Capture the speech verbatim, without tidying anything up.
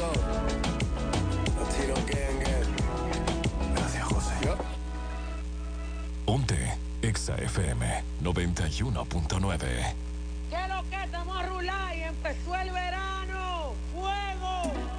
go. Latino gang gang. Gracias, José. Yep. Ponte Exa F M noventa y uno punto nueve. ¿Qué es lo que estamos a rular y empezó el verano? ¡Fuego!